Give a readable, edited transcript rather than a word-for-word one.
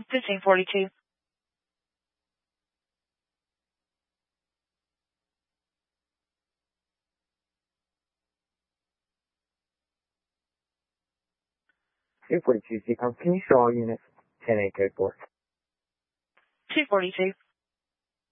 1542. 242 Seacom, can you show all units 10-8 code for? 242.